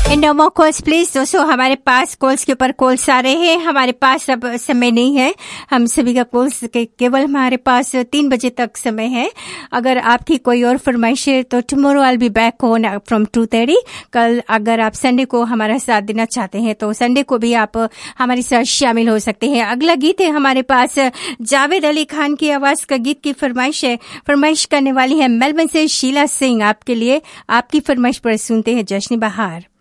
No more calls please. दोस्तों हमारे पास calls के ऊपर कॉल्स आ रहे हैं, हमारे पास अब समय नहीं है। हम सभी का कॉल्स केवल हमारे पास 3 बजे तक समय है। अगर आपकी कोई और फरमाइश है तो tomorrow I will be back on from 2:30। कल अगर आप संडे को हमारा साथ देना चाहते हैं तो संडे को भी आप हमारे साथ शामिल हो सकते हैं। अगला गीत है हमारे पास जावेद अली खान की आवाज का गीत की फरमाइश है। फरमाइश करने वाली है मेलबर्न से शीला सिंह। आपके लिए आपकी फरमाइश पर सुनते हैं जश्न बहार।